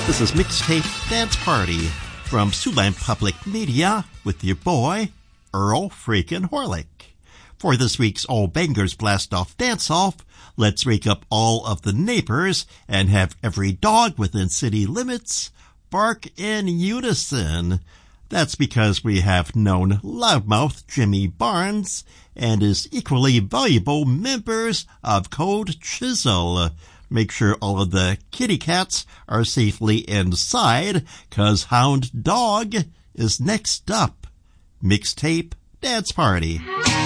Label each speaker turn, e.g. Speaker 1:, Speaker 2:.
Speaker 1: This is Mixtape Dance Party from Siouxland Public Media with your boy, Earl freaking Horlick. For this week's All Bangers Blast-Off Dance-Off, let's wake up all of the neighbors and have every dog within city limits bark in unison. That's because we have known loudmouth Jimmy Barnes and his equally valuable members of Cold Chisel. Make sure all of the kitty cats are safely inside, 'cause Hound Dog is next up. Mixtape Dance Party.